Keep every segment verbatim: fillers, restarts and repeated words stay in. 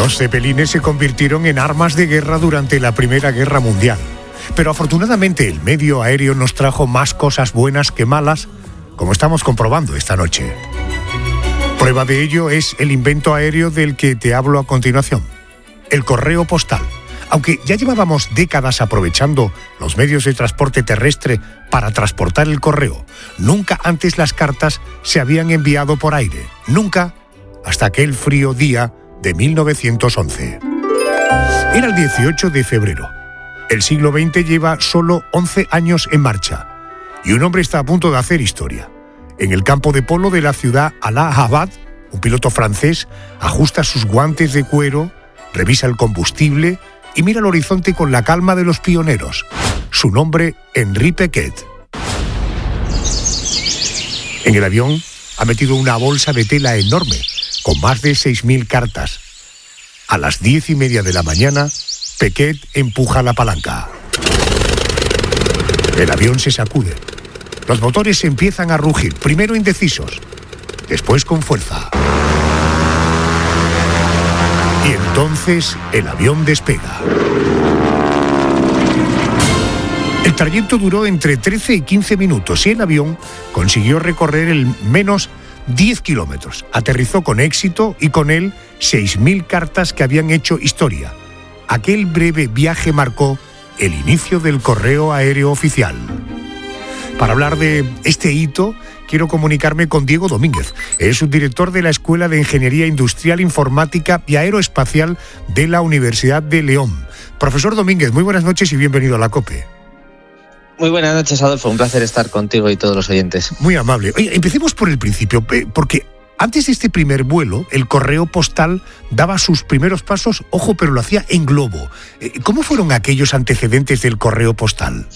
Los cepelines se convirtieron en armas de guerra durante la Primera Guerra Mundial. Pero afortunadamente el medio aéreo nos trajo más cosas buenas que malas, como estamos comprobando esta noche. Prueba de ello es el invento aéreo del que te hablo a continuación, el correo postal. Aunque ya llevábamos décadas aprovechando los medios de transporte terrestre para transportar el correo, nunca antes las cartas se habían enviado por aire. Nunca hasta aquel frío día de mil novecientos once. Era el dieciocho de febrero. El siglo veinte lleva solo once años en marcha y un hombre está a punto de hacer historia. En el campo de polo de la ciudad Allahabad, un piloto francés ajusta sus guantes de cuero, revisa el combustible y mira al horizonte con la calma de los pioneros. Su nombre, Henri Piquet. En el avión ha metido una bolsa de tela enorme, con más de seis mil cartas. A las diez y media de la mañana, Piquet empuja la palanca. El avión se sacude. Los motores empiezan a rugir, primero indecisos, después con fuerza. Y entonces el avión despega. El trayecto duró entre trece y quince minutos y el avión consiguió recorrer el menos diez kilómetros. Aterrizó con éxito y con él seis mil cartas que habían hecho historia. Aquel breve viaje marcó el inicio del correo aéreo oficial. Para hablar de este hito, quiero comunicarme con Diego Domínguez. Es subdirector de la Escuela de Ingeniería Industrial, Informática y Aeroespacial de la Universidad de León. Profesor Domínguez, muy buenas noches y bienvenido a la COPE. Muy buenas noches, Adolfo. Un placer estar contigo y todos los oyentes. Muy amable. Oye, empecemos por el principio, porque antes de este primer vuelo, el correo postal daba sus primeros pasos, ojo, pero lo hacía en globo. ¿Cómo fueron aquellos antecedentes del correo postal?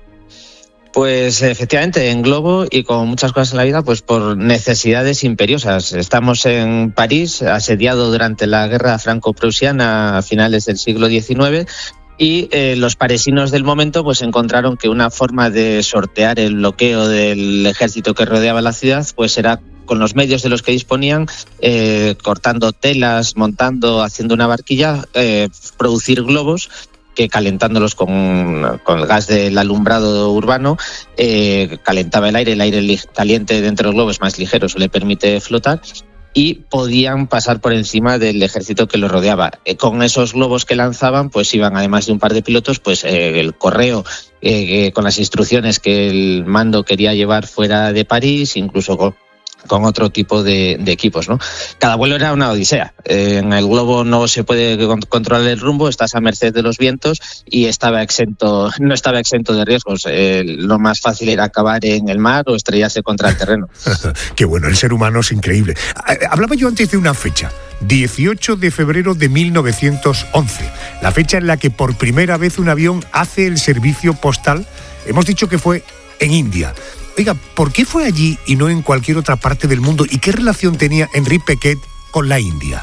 Pues efectivamente, en globo y como muchas cosas en la vida, pues por necesidades imperiosas. Estamos en París, asediado durante la guerra franco-prusiana a finales del siglo diecinueve, y eh, los parisinos del momento pues encontraron que una forma de sortear el bloqueo del ejército que rodeaba la ciudad pues era con los medios de los que disponían, eh, cortando telas, montando, haciendo una barquilla, eh, producir globos que calentándolos con, con el gas del alumbrado urbano, eh, calentaba el aire, el aire li- caliente dentro del globo es más ligero, eso le permite flotar, y podían pasar por encima del ejército que los rodeaba. Eh, con esos globos que lanzaban, pues iban, además de un par de pilotos, pues eh, el correo eh, eh, con las instrucciones que el mando quería llevar fuera de París, incluso con con otro tipo de, de equipos, ¿no? Cada vuelo era una odisea. Eh, en el globo no se puede con- controlar el rumbo, estás a merced de los vientos y estaba exento, no estaba exento de riesgos. Eh, lo más fácil era acabar en el mar o estrellarse contra el terreno. Qué bueno, el ser humano es increíble. Hablaba yo antes de una fecha, dieciocho de febrero de mil novecientos once, la fecha en la que por primera vez un avión hace el servicio postal. Hemos dicho que fue en India. Oiga, ¿por qué fue allí y no en cualquier otra parte del mundo? ¿Y qué relación tenía Henri Piquet con la India?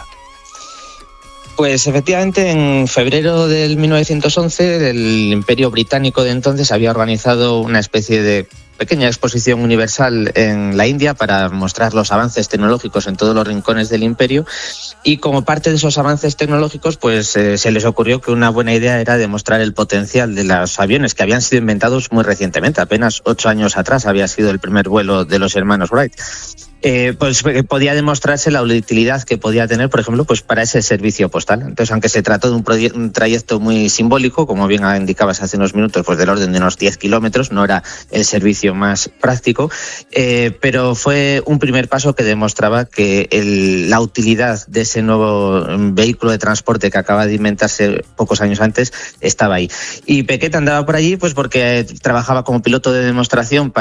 Pues efectivamente, en febrero del mil novecientos once, el Imperio Británico de entonces había organizado una especie de pequeña exposición universal en la India para mostrar los avances tecnológicos en todos los rincones del imperio, y como parte de esos avances tecnológicos pues eh, se les ocurrió que una buena idea era demostrar el potencial de los aviones que habían sido inventados muy recientemente, apenas ocho años atrás había sido el primer vuelo de los hermanos Wright. Eh, pues podía demostrarse la utilidad que podía tener, por ejemplo, pues para ese servicio postal. Entonces, aunque se trató de un, proye- un trayecto muy simbólico, como bien indicabas hace unos minutos, pues del orden de unos diez kilómetros, no era el servicio más práctico, eh, pero fue un primer paso que demostraba que el, la utilidad de ese nuevo vehículo de transporte que acaba de inventarse pocos años antes estaba ahí. Y Piquet andaba por allí pues porque trabajaba como piloto de demostración para